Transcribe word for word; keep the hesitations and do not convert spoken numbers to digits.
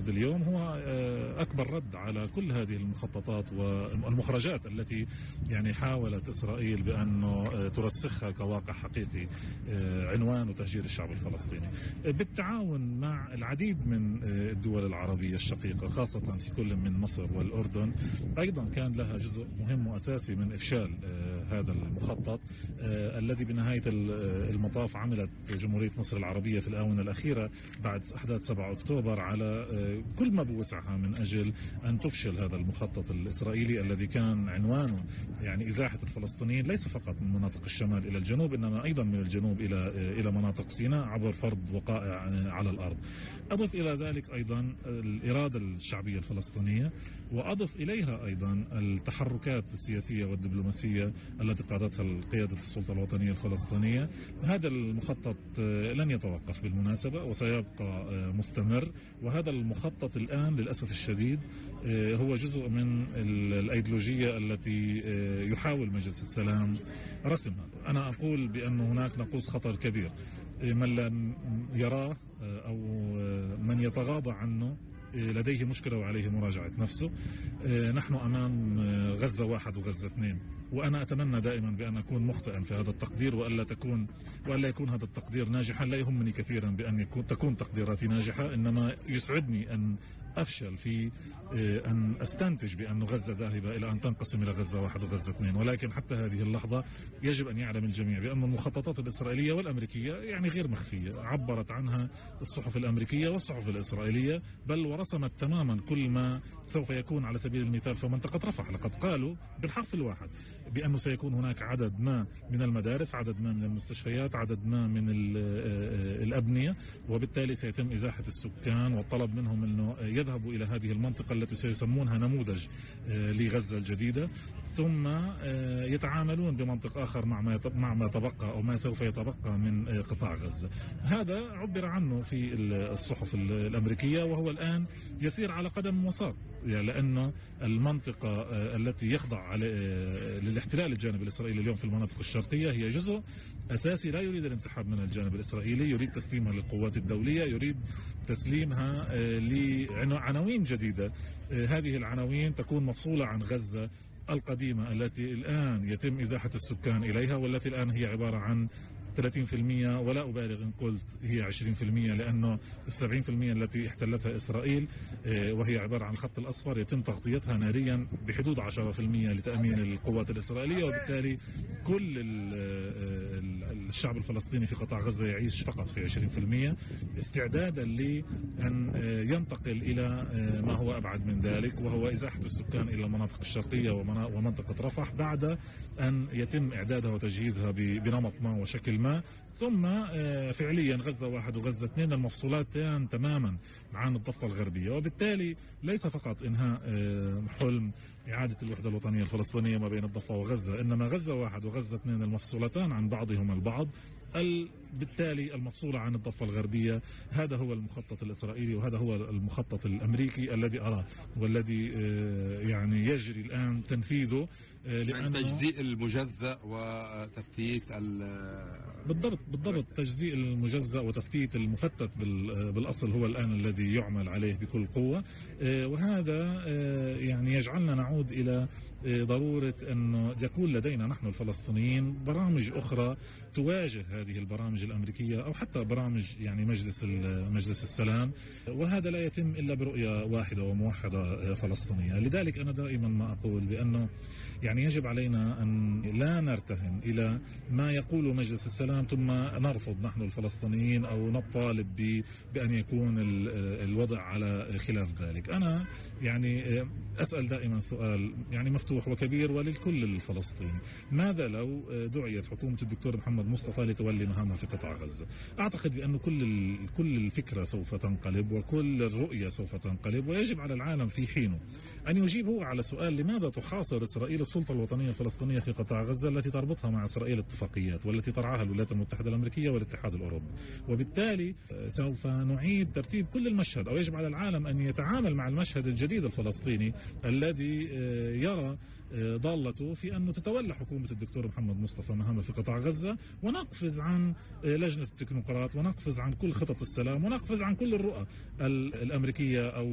الأرض اليوم هو أكبر رد على كل هذه المخططات والمخرجات التي يعني حاولت إسرائيل بأنه ترسخها كواقع حقيقي، عنوان وتهجير الشعب الفلسطيني بالتعاون مع العديد من الدول العربية الشقيقة، خاصة في كل من مصر والأردن. أيضا كان لها جزء مهم وأساسي من إفشال هذا المخطط الذي بنهاية المطاف عملت جمهورية مصر العربية في الآونة الأخيرة بعد أحداث سبعة أكتوبر على كل ما بوسعها من أجل أن تفشل هذا المخطط الإسرائيلي الذي كان عنوانه يعني إزاحة الفلسطينيين ليس فقط من مناطق الشمال إلى الجنوب، إنما أيضا من الجنوب إلى إلى مناطق سيناء عبر فرض وقائع على الأرض. أضف إلى ذلك أيضا الإرادة الشعبية الفلسطينية، وأضف إليها أيضا التحركات السياسية والدبلوماسية التي قادتها قيادة السلطة الوطنية الفلسطينية. هذا المخطط لن يتوقف بالمناسبة وسيبقى مستمر، وهذا المخطط الآن للأسف الشديد هو جزء من الأيديولوجية التي يحاول مجلس السلام رسمها. أنا أقول بأن هناك نقوص خطر كبير، من لم يراه أو من يتغاضى عنه لديه مشكلة وعليه مراجعة نفسه. نحن أمام غزة واحد وغزة اثنين، وأنا أتمنى دائما بأن أكون مخطئا في هذا التقدير وألا تكون وألا يكون هذا التقدير ناجحا. لا يهمني كثيرا بأن يكون تكون تقديراتي ناجحة، إنما يسعدني أن أفشل في أن أستنتج بأن غزة ذاهبة إلى أن تنقسم إلى غزة واحد وغزة اثنين. ولكن حتى هذه اللحظة يجب أن يعلم الجميع بأن المخططات الإسرائيلية والأمريكية يعني غير مخفية، عبرت عنها الصحف الأمريكية والصحف الإسرائيلية، بل ورسمت تماما كل ما سوف يكون على سبيل المثال في منطقة رفح. لقد قالوا بالحرف الواحد بأنه سيكون هناك عدد ما من المدارس، عدد ما من المستشفيات، عدد ما من الأبنية، وبالتالي سيتم إزاحة السكان والطلب منهم أنه يذهبوا إلى هذه المنطقة التي سيسمونها نموذج لغزة الجديدة، ثم يتعاملون بمنطق آخر مع ما مع ما تبقى أو ما سوف يتبقى من قطاع غزة. هذا عبر عنه في الصحف الأمريكية، وهو الآن يسير على قدم وساق، يعني لأن المنطقة التي يخضع للاحتلال الجانب الإسرائيلي اليوم في المناطق الشرقية هي جزء أساسي لا يريد الانسحاب من الجانب الإسرائيلي، يريد تسليمها للقوات الدولية، يريد تسليمها لعناوين جديدة. هذه العناوين تكون مفصولة عن غزة القديمة التي الآن يتم إزاحة السكان إليها، والتي الآن هي عبارة عن ثلاثين بالمئة، ولا أبالغ إن قلت هي عشرين بالمئة، لأنه السبعين بالمئة التي احتلتها إسرائيل وهي عبارة عن الخط الأصفر يتم تغطيتها ناريا بحدود عشرة بالمئة لتأمين القوات الإسرائيلية، وبالتالي كل الشعب الفلسطيني في قطاع غزة يعيش فقط في عشرين بالمئة، استعدادا لأن ينتقل إلى ما هو أبعد من ذلك، وهو إزاحة السكان إلى المناطق الشرقية ومنطقة رفح بعد أن يتم إعدادها وتجهيزها بنمط ما وشكل ما. ثم فعليا غزة واحد وغزة اثنين المفصولتان تماما عن الضفة الغربية، وبالتالي ليس فقط إنهاء حلم إعادة الوحدة الوطنية الفلسطينية ما بين الضفة وغزة، إنما غزة واحد وغزة اثنين المفصولتان عن بعضهما البعض، بالتالي المفصولة عن الضفة الغربية. هذا هو المخطط الإسرائيلي، وهذا هو المخطط الأمريكي الذي أراه والذي يعني يجري الآن تنفيذه، لأن تجزيء المجزأ وتفتيت بالضبط بالضبط تجزيء المجزأ وتفتيت المفتت بالأصل هو الآن الذي يعمل عليه بكل قوة. وهذا يعني يجعلنا نعود إلى ضرورة أن يكون لدينا نحن الفلسطينيين برامج أخرى تواجه هذه البرامج الأمريكية أو حتى برامج يعني مجلس مجلس السلام، وهذا لا يتم إلا برؤية واحدة وموحدة فلسطينية. لذلك أنا دائما ما أقول بأنه يعني يجب علينا أن لا نرتهن إلى ما يقوله مجلس السلام ثم نرفض نحن الفلسطينيين أو نطالب بأن يكون الوضع على خلاف ذلك. أنا يعني أسأل دائما سؤال يعني مفتوح وكبير وللكل الفلسطيني: ماذا لو دعيت حكومة الدكتور محمد مصطفى لتولي مهامها في قطاع غزة؟ أعتقد بأن كل كل الفكرة سوف تنقلب وكل الرؤية سوف تنقلب، ويجب على العالم في حينه أن يجيب هو على سؤال: لماذا تحاصر إسرائيل السلطة الوطنية الفلسطينية في قطاع غزة التي تربطها مع إسرائيل اتفاقيات والتي ترعاها الولايات المتحدة الأمريكية والاتحاد الأوروبي؟ وبالتالي سوف نعيد ترتيب كل المشهد، أو يجب على العالم أن يتعامل مع المشهد الجديد الفلسطيني الذي يرى ضالته في أنه تتولى حكومة الدكتور محمد مصطفى مهامه في قطاع غزة، ونقفز عن لجنة التكنوقراط، ونقفز عن كل خطط السلام، ونقفز عن كل الرؤى الأمريكية أو